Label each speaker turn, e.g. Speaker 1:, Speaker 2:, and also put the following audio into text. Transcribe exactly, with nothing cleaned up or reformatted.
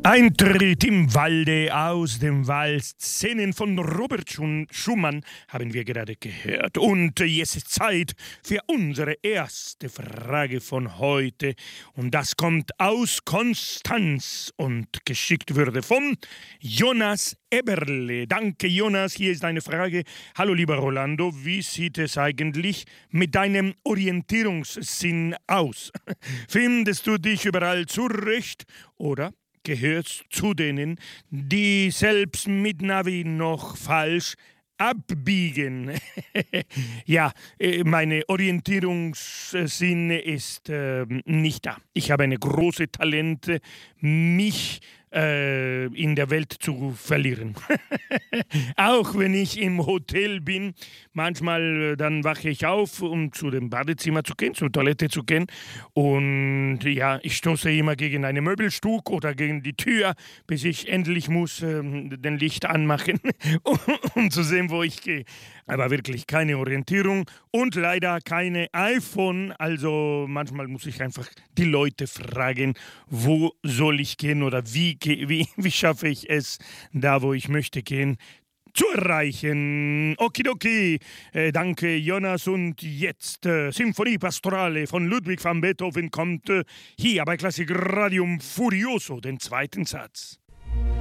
Speaker 1: Eintritt im Walde aus dem Wald. Szenen von Robert Schumann haben wir gerade gehört. Und jetzt ist Zeit für unsere erste Frage von heute. Und das kommt aus Konstanz und geschickt wurde von Jonas Eberle. Danke, Jonas. Hier ist eine Frage. Hallo, lieber Rolando. Wie sieht es eigentlich mit deinem Orientierungssinn aus? Findest du dich überall zurecht oder gehörst zu denen, die selbst mit Navi noch falsch abbiegen? Ja, meine Orientierungssinn ist äh, nicht da. Ich habe eine große Talente, mich äh, in der Welt zu verlieren. Auch wenn ich im Hotel bin, manchmal dann wache ich auf, um zu dem Badezimmer zu gehen, zur Toilette zu gehen. Und ja, ich stoße immer gegen ein Möbelstück oder gegen die Tür, bis ich endlich muss ähm, den Licht anmachen, um, um zu sehen, wo ich gehe. Aber wirklich keine Orientierung und leider keine iPhone. Also manchmal muss ich einfach die Leute fragen, wo soll ich gehen oder wie, wie, wie schaffe ich es, da wo ich möchte gehen, zu erreichen. Okidoki, äh, danke Jonas. Und jetzt äh, Symphonie Pastorale von Ludwig van Beethoven kommt äh, hier bei Klassik Radium Furioso, den zweiten Satz.